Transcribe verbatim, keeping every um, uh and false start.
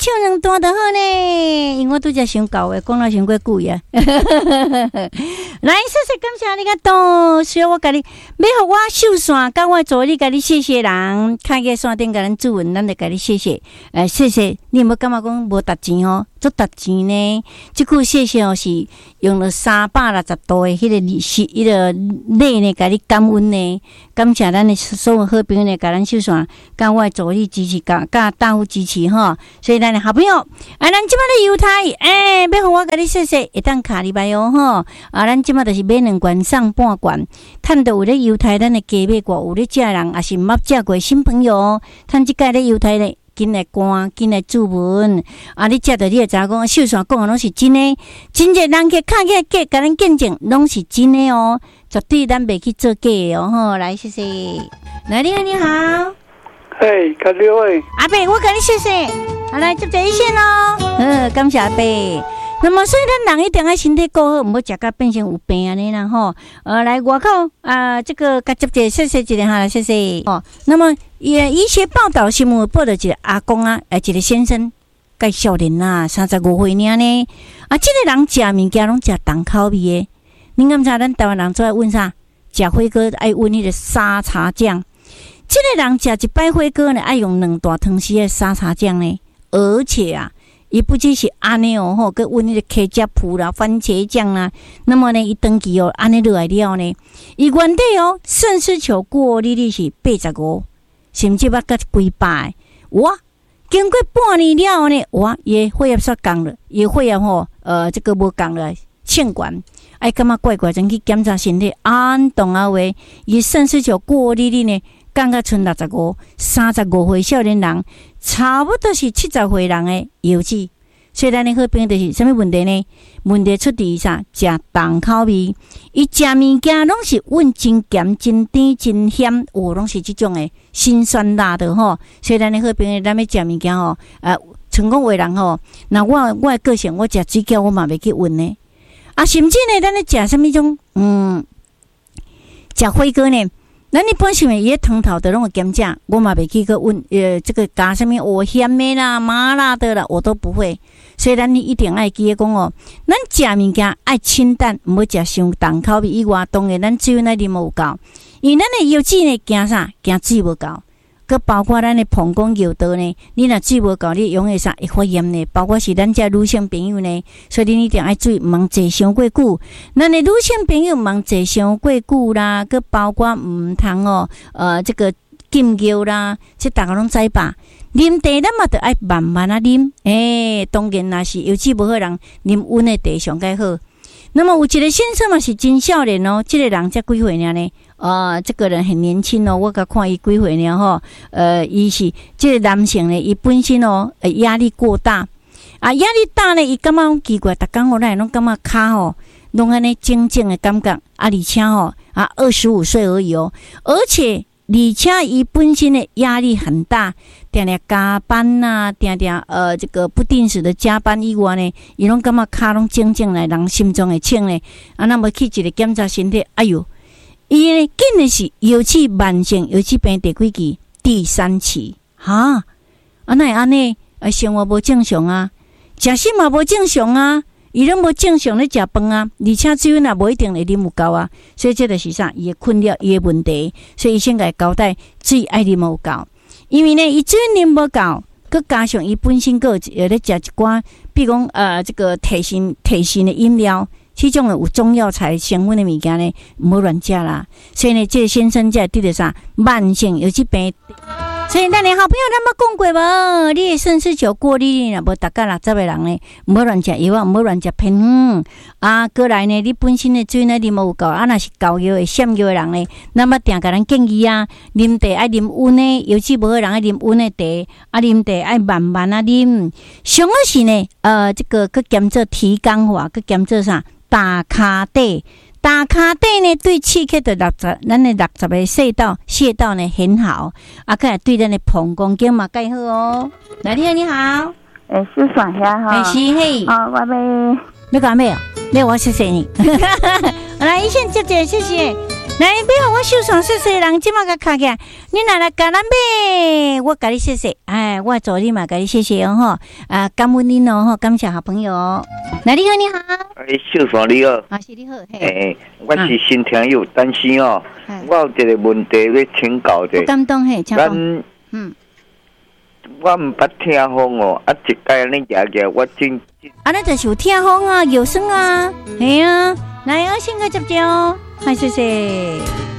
唱两段就好呢，因为我拄则想到的，讲了伤过久啊。来，谢谢感谢你个多，需要我甲你，要互我秀线，甲我助理甲你谢谢人，开个线顶甲咱主文，咱就甲你谢谢。呃，谢谢，你有无感觉讲无值钱哦？足值钱呢？即句谢谢哦，是用了三百六十度的迄个利息，迄个礼呢，甲你感恩呢，感谢咱的所有好朋友呢，甲咱秀线，甲我助理支持，甲甲大夫支持吼。所以咱的好朋友，啊，咱即摆咧犹太，诶、欸，要互我甲你谢谢，会当卡礼拜哦吼。啊，咱即摆就是买两罐送半罐，趁到有咧犹太，咱的加买过，有咧食人，也是毋捌食过新朋友，趁即届咧犹太咧。紧来关，紧来注文。啊，你食到你会知影讲，秀山讲的拢是真诶，真侪人去看起假，甲咱见证拢是真诶哦，绝对咱袂去做假诶哦。吼，来谢谢，来你好你好， 嘿，各位阿伯，我甲你谢谢，好来接这一线咯。嗯，感谢阿伯。那么，所以咱人一定要身体顾好，唔好食到变成有病安尼啦吼。呃，来外口啊、呃，这个甲接者谢谢一下哈，谢谢哦。那么也一些报道新闻报道一个阿公啊，呃，一个先生介少年啦，三十五岁尔呢。啊，这个人食物件拢食重口味的。恁敢知咱台湾人做爱问啥？食火锅爱问迄个沙茶酱。这个人食一摆火锅呢，爱用两大汤匙的沙茶酱呢，而且啊。伊不只是安尼哦，吼，佮温迄个茄汁铺啦、番茄酱啦，那么呢，伊长期哦安尼落来了呢，伊原底哦，肾丝球过滤率是八十五，甚至捌甲几百，哇！经过半年了后呢，哇，伊血压煞降了，伊血压吼，呃，这个无降了，欠管，哎，感觉怪怪，真去检查身体，安动啊话，伊肾丝球过滤率呢？降到剩六十五，三十五岁少年人，差不多是七十岁人的油脂。所以咱的好朋友就是什么问题呢？问题出伫啥？食重口味，伊食物件拢是温真咸、真甜、真咸，哦，拢是即种的辛酸辣的吼。所以咱的好朋友，咱要食物件吼，呃，成功为人吼。那我我的个性，我食水饺我嘛袂去温呢。啊，甚至呢，咱咧食什么种？嗯，食火锅呢？咱一般是伊个汤头的拢会减价，我嘛袂去个问，呃，这个加什么蚵咸的啦、麻辣的啦，我都不会。所以咱你一定爱记得讲哦，咱食物件爱清淡，唔好食伤重口味以外，当然咱水那啉无够，因为咱的油脂呢惊啥？惊水无够。佮包括咱的膀胱药道呢，你若水无够，你用的啥会发炎呢？包括是咱遮女性朋友呢，所以你一定爱注意，毋通坐伤过久。咱的女性朋友毋通坐伤过久啦，佮包括毋通哦，呃，这个禁药啦，这大家拢知吧？啉茶咱嘛得爱慢慢啊啉，诶、欸，当然若是油脂无好人，啉温的茶上介好。那么有一个先生嘛是真少年哦，这个人才几岁呢？呃，这个人很年轻哦，我甲看伊几岁呢吼，呃，伊是这个男性呢，伊本身哦，呃，压力过大啊，压力大呢，伊感觉奇怪，逐工我来拢感觉骹吼，拢安尼静静的感觉啊，而且吼啊，二十五岁而已哦，而且而且伊本身的压力很大。定定加班呐、啊，定定呃，这个不定时的加班以外呢，伊拢感觉骹拢静静来，人心中会轻呢。啊，那么去一个检查身体，哎哟，伊呢竟然是油脂慢性油脂病第几期？第三期，哈，啊那安尼，啊生活无正常啊，食食嘛无正常啊，伊拢无正常咧食饭啊，而且水若无一定会啉有够啊，所以这就是啥？伊的困扰，伊的问题，所以伊先甲伊交代，水爱啉有够。因为呢，伊水啉无够，佮加上伊本身个有咧食一寡，比如讲呃，这个提神提神的饮料，这种有中药材成分的物件呢，唔好乱食啦。所以呢，这个先生才得着啥慢性油脂病。所以咱的好朋友，咱捌讲过无？你的肾丝球过滤率若无达到六十个人呢，唔好乱食药啊，唔好乱食偏远啊。过来呢，你本身的水呢啉无够，啊，若是高药的、闪药的人呢，那么定甲咱建议啊，啉茶爱啉温的，尤其无好人爱啉温的茶，啊，啉茶爱慢慢啊啉。上个是呢，呃，这个佮兼做提肛化，佮兼做啥打卡底。打卡底呢，对刺激的六十，咱的六十个穴道穴道呢很好，啊，佮对咱的膀胱经嘛介好哦。来，你好，你好， 诶，是算下哈， 哎是嘿， 哦，我要要干咩？要我谢谢你，来一线姐姐，谢谢。 来，别互我受伤谢谢人，即马甲卡起来，你若来甲咱买，我甲你谢谢，哎，我助你嘛，甲你谢谢哦吼，啊，感恩您哦吼，感谢好朋友。来，你好，你好， 哎，秀爽你好， 啊，是你好，嘿， 哎，我是新听友，但是哦，我有一个问题要请教者， 不感动嘿，请讲， 嗯，我唔捌听风哦，啊，一届安尼夹夹，我真， 啊，那就是有听风啊，有声啊，系啊，来，我先个接接哦，嗨，谢谢。